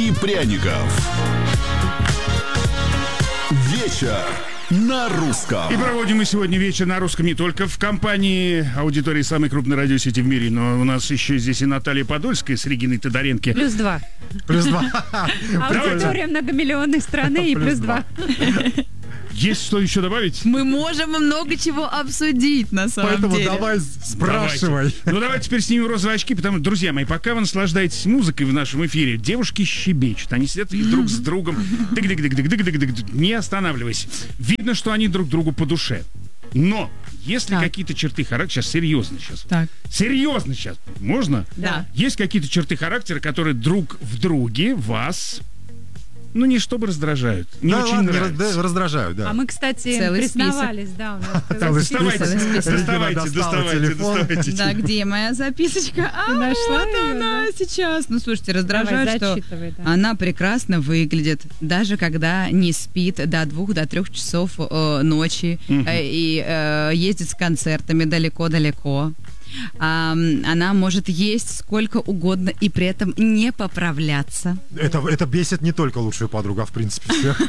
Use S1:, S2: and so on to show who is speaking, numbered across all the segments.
S1: и пряников. Вечер на русском.
S2: И проводим мы сегодня вечер на русском не только в компании аудитории самой крупной радиосети в мире, но у нас еще здесь и Наталья Подольская с Региной Тодоренко.
S3: +2. Аудитория многомиллионной страны и +2.
S2: Есть что еще добавить?
S4: Мы можем много чего обсудить, на самом деле.
S5: Поэтому давай спрашивай.
S2: Давайте теперь снимем розовые очки, потому что, друзья мои, пока вы наслаждаетесь музыкой в нашем эфире, девушки щебечут. Они сидят и друг с другом, не останавливаясь. Видно, что они друг другу по душе. Но если какие-то черты характера... Серьезно сейчас. Можно?
S4: Да.
S2: Есть какие-то черты характера, которые друг в друге вас... не чтобы раздражают. Не очень нравится.
S5: Раздражают, да.
S3: А мы, кстати,
S4: Целый
S3: признавались, да.
S2: Доставайте.
S4: Да, где моя записочка?
S3: нашла
S4: вот
S3: её,
S4: она
S3: да?
S4: сейчас. Слушайте, раздражает, что
S3: да.
S4: она прекрасно выглядит, даже когда не спит до 2-3 часов ночи и ездит с концертами далеко-далеко. Она может есть сколько угодно и при этом не поправляться.
S5: Это бесит не только лучшую подругу, а в принципе всех.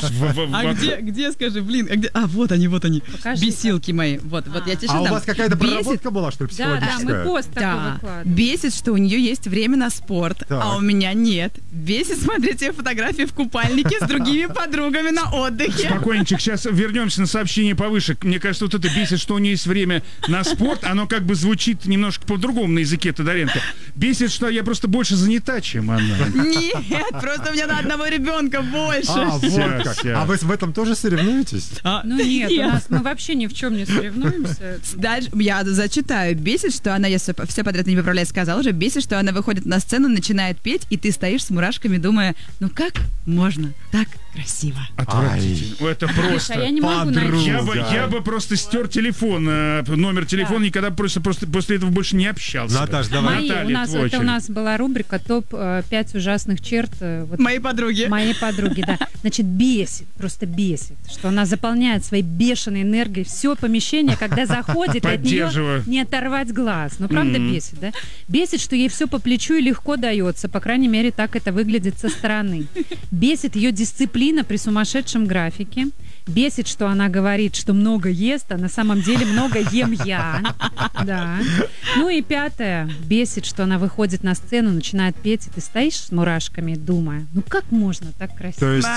S4: А где, скажи, где? Вот они.
S3: Покажи,
S4: бесилки мои. Вот я тебе
S5: А у
S4: дам.
S5: вас какая-то проработка была, что ли,
S3: Да,
S5: психологическая?
S3: мы пост такой выкладываем.
S4: Бесит, что у нее есть время на спорт,
S5: Так.
S4: а у меня нет. Бесит смотреть ее фотографии в купальнике с другими подругами на отдыхе.
S2: Спокойничек, сейчас вернемся на сообщение повыше. Мне кажется, вот это бесит, что у нее есть время на спорт. Оно как бы звучит немножко по-другому на языке Тодоренко. Бесит, что я просто больше занята, чем она.
S4: Нет, просто у меня на одного ребенка больше.
S5: Вот как. А вы в этом тоже соревнуетесь?
S3: Нет, у нас мы вообще ни в чем не соревнуемся.
S4: Дальше я зачитаю. Бесит, что она, я все подряд не поправляю, сказала уже, бесит, что она выходит на сцену, начинает петь, и ты стоишь с мурашками, думая, как можно так красиво?
S2: Отвратительно. Это просто...
S3: Я не могу найти.
S2: Я бы просто стер телефон, номер телефона, никогда просто после этого больше не общался.
S5: Наташ, давай.
S3: У нас была рубрика «Топ-5 ужасных черт».
S4: Моей подруги.
S3: Моей подруги, да. Значит, просто бесит, что она заполняет своей бешеной энергией все помещение, когда заходит, и от нее не оторвать глаз. Правда бесит, да? Бесит, что ей все по плечу и легко дается, по крайней мере, так это выглядит со стороны. Бесит ее дисциплина при сумасшедшем графике. Бесит, что она говорит, что много ест, а на самом деле много ем я. Да. И 5. Бесит, что она выходит на сцену, начинает петь, и ты стоишь с мурашками, думая, как можно так красиво?
S5: То есть...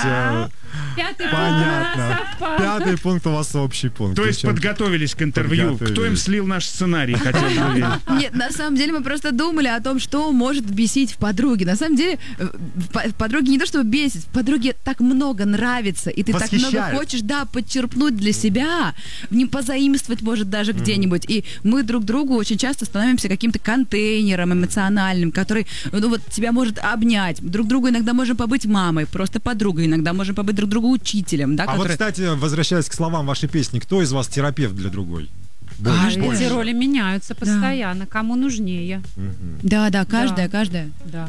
S3: 5-й
S5: понятно.
S3: совпал.
S5: 5-й пункт у вас общий пункт.
S2: То есть подготовились к интервью. Кто им слил наш сценарий, хотел бы верить?
S4: Нет, на самом деле мы просто думали о том, что может бесить в подруге. На самом деле в подруге не то, чтобы бесит, в подруге так много нравится, и ты так много хочешь, подчерпнуть для себя, не позаимствовать, может, даже где-нибудь. И мы друг другу очень часто становимся каким-то контейнером эмоциональным, который, тебя может обнять. Друг другу иногда можем побыть мамой, просто подругой, иногда можем побыть друг другу учителем. Да,
S5: вот, кстати, возвращаясь к словам вашей песни, кто из вас терапевт для другой?
S3: Эти роли меняются постоянно, кому нужнее.
S4: Да, каждая.
S3: Да.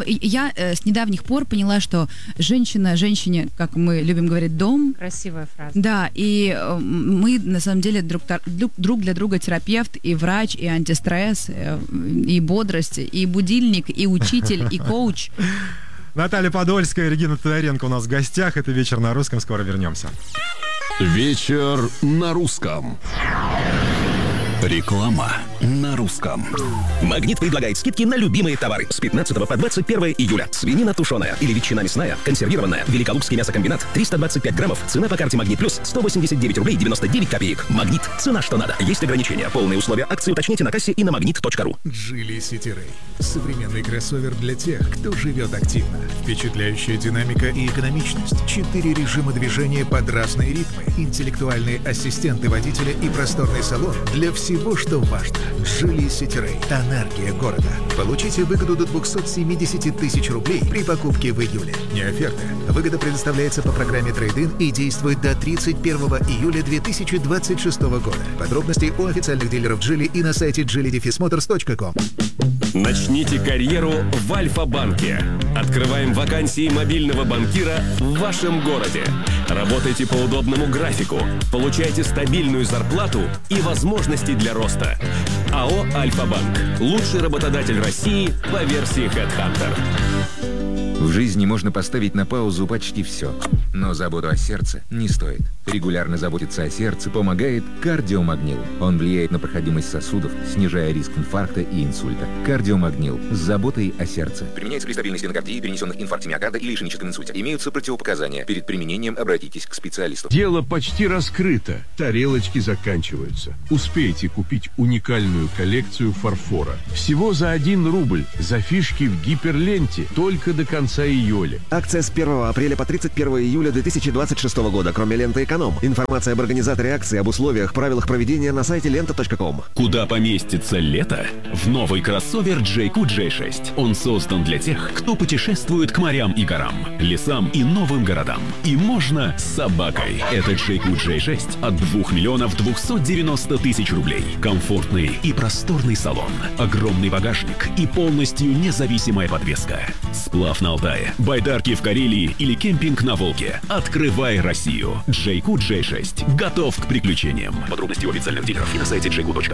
S4: Я с недавних пор поняла, что женщине, как мы любим говорить, дом.
S3: Красивая фраза.
S4: Да, и мы, на самом деле, друг для друга терапевт, и врач, и антистресс, и бодрость, и будильник, и учитель, и коуч.
S5: Наталья Подольская, Регина Тодоренко у нас в гостях. Это «Вечер на русском». Скоро вернемся.
S1: Вечер на русском. Реклама на русском.
S6: «Магнит» предлагает скидки на любимые товары с 15 по 21 июля. Свинина тушеная или ветчина мясная, консервированная, Великолукский мясокомбинат, 325 граммов. Цена по карте «Магнит Плюс» 189 рублей 99 копеек. «Магнит» – цена, что надо. Есть ограничения. Полные условия акции уточните на кассе и на magnet.ru.
S7: Geely City Ray. Современный кроссовер для тех, кто живет активно. Впечатляющая динамика и экономичность. 4 режима движения под разные ритмы. Интеллектуальные ассистенты водителя и просторный салон для всего, что важно. Geely City Ray. Энергия города. Получите выгоду до 270 тысяч рублей при покупке в июле. Не оферта. Выгода предоставляется по программе Trade-in и действует до 31 июля 2026 года. Подробности у официальных дилеров Geely и на сайте geely-motors.com.
S8: Начните карьеру в Альфа-банке. Открываем вакансии мобильного банкира в вашем городе. Работайте по удобному графику, получайте стабильную зарплату и возможности для роста. АО «Альфа-банк» – лучший работодатель России по версии HeadHunter.
S9: В жизни можно поставить на паузу почти все, но заботу о сердце не стоит. Регулярно заботиться о сердце помогает кардиомагнил. Он влияет на проходимость сосудов, снижая риск инфаркта и инсульта. Кардиомагнил с заботой о сердце. Применяется при стабильной стенокардии, перенесенных инфаркте миокарда или ишемическом инсульте. Имеются противопоказания. Перед применением обратитесь к специалисту.
S10: Дело почти раскрыто. Тарелочки заканчиваются. Успейте купить уникальную коллекцию фарфора. Всего за 1 рубль. За фишки в гиперленте. Только до конца июля.
S11: Акция с 1 апреля по 31 июля 2026 года. Кроме ленты «Эконом». Информация об организаторе акции, об условиях, правилах проведения на сайте lenta.com.
S8: Куда поместится лето? В новый кроссовер JQ J6. Он создан для тех, кто путешествует к морям и горам, лесам и новым городам. И можно с собакой. Это JQ J6 от 2 миллионов 290 тысяч рублей. Комфортный и просторный салон. Огромный багажник и полностью независимая подвеска. Сплав на Алтае, байдарки в Карелии или кемпинг на Волге. Открывай Россию. JQ J6 готов к приключениям. Подробности у официальных дилеров и на сайте jq.ru.